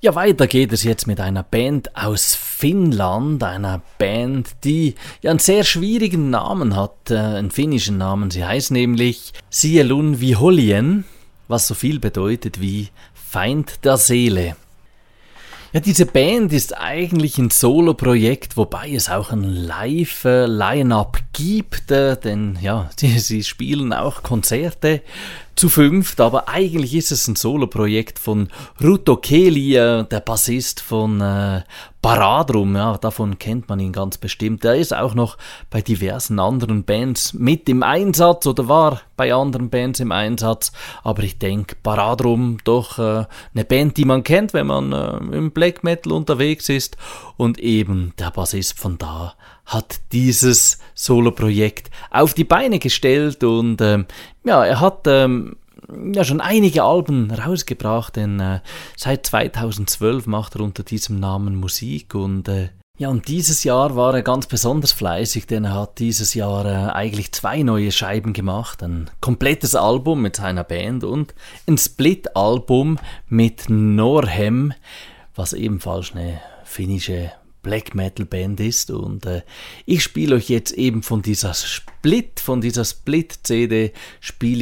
Ja, weiter geht es jetzt mit einer Band aus Finnland, einer Band, die ja einen sehr schwierigen Namen hat, einen finnischen Namen. Sie heißt nämlich Sielun Vihollien, was so viel bedeutet wie Feind der Seele. Ja, diese Band ist eigentlich ein Solo-Projekt, wobei es auch ein Live-Line-Up gibt, denn ja, sie spielen auch Konzerte zu fünft, aber eigentlich ist es ein Solo-Projekt von Ruto Keli, der Bassist von Paradrum, ja, davon kennt man ihn ganz bestimmt. Der ist auch noch bei diversen anderen Bands mit im Einsatz oder war bei anderen Bands im Einsatz, aber ich denke, Paradrum doch eine Band, die man kennt, wenn man im Black Metal unterwegs ist, und eben der Bassist von da hat dieses Solo-Projekt auf die Beine gestellt und er hat schon einige Alben rausgebracht, denn seit 2012 macht er unter diesem Namen Musik und dieses Jahr war er ganz besonders fleißig, denn er hat dieses Jahr eigentlich 2 neue Scheiben gemacht, ein komplettes Album mit seiner Band und ein Split-Album mit Norhem, was ebenfalls eine finnische Black Metal Band ist, und ich spiele euch jetzt eben von dieser Split-CD, spiele